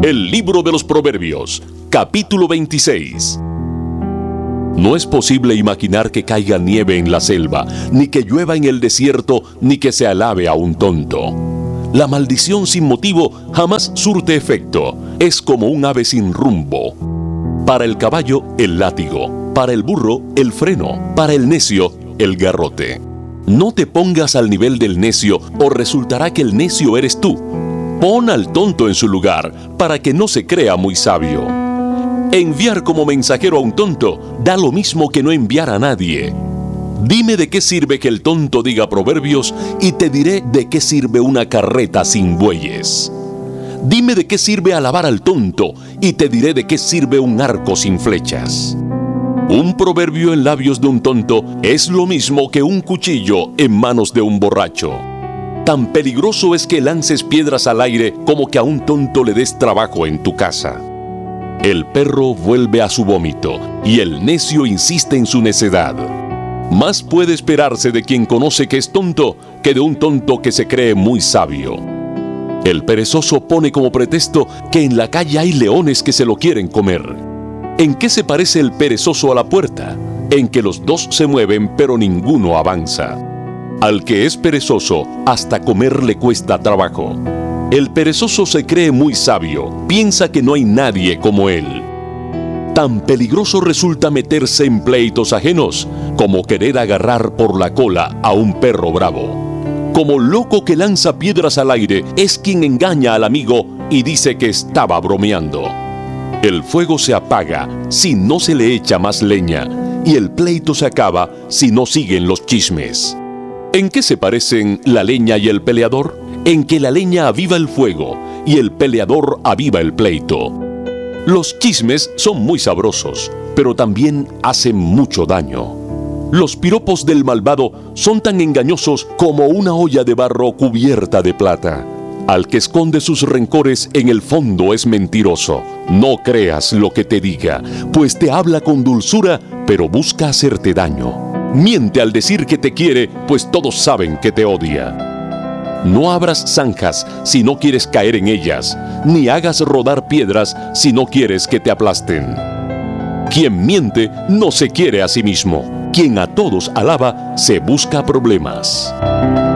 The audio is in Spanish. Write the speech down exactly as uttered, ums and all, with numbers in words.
El libro de los Proverbios, capítulo veintiséis. No es posible imaginar que caiga nieve en la selva, ni que llueva en el desierto, ni que se alabe a un tonto. La maldición sin motivo jamás surte efecto. Es como un ave sin rumbo. Para el caballo, el látigo. Para el burro, el freno. Para el necio, el garrote. No te pongas al nivel del necio o resultará que el necio eres tú. Pon al tonto en su lugar para que no se crea muy sabio. Enviar como mensajero a un tonto da lo mismo que no enviar a nadie. Dime de qué sirve que el tonto diga proverbios y te diré de qué sirve una carreta sin bueyes. Dime de qué sirve alabar al tonto y te diré de qué sirve un arco sin flechas. Un proverbio en labios de un tonto es lo mismo que un cuchillo en manos de un borracho. Tan peligroso es que lances piedras al aire como que a un tonto le des trabajo en tu casa. El perro vuelve a su vómito y el necio insiste en su necedad. Más puede esperarse de quien conoce que es tonto que de un tonto que se cree muy sabio. El perezoso pone como pretexto que en la calle hay leones que se lo quieren comer. ¿En qué se parece el perezoso a la puerta? En que los dos se mueven pero ninguno avanza. Al que es perezoso, hasta comer le cuesta trabajo. El perezoso se cree muy sabio, piensa que no hay nadie como él. Tan peligroso resulta meterse en pleitos ajenos como querer agarrar por la cola a un perro bravo. Como loco que lanza piedras al aire es quien engaña al amigo y dice que estaba bromeando. El fuego se apaga si no se le echa más leña y el pleito se acaba si no siguen los chismes. ¿En qué se parecen la leña y el peleador? En que la leña aviva el fuego y el peleador aviva el pleito. Los chismes son muy sabrosos, pero también hacen mucho daño. Los piropos del malvado son tan engañosos como una olla de barro cubierta de plata. Al que esconde sus rencores en el fondo es mentiroso. No creas lo que te diga, pues te habla con dulzura, pero busca hacerte daño. Miente al decir que te quiere, pues todos saben que te odia. No abras zanjas si no quieres caer en ellas, ni hagas rodar piedras si no quieres que te aplasten. Quien miente no se quiere a sí mismo. Quien a todos alaba se busca problemas.